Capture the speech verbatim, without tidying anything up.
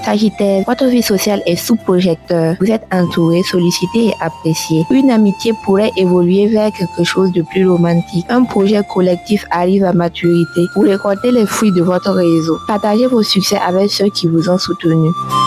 Sagittaire, votre vie sociale est sous projecteur. Vous êtes entouré, sollicité et apprécié. Une amitié pourrait évoluer vers quelque chose de plus romantique. Un projet collectif arrive à maturité. Vous récoltez les fruits de votre réseau. Partagez vos succès avec ceux qui vous ont soutenu.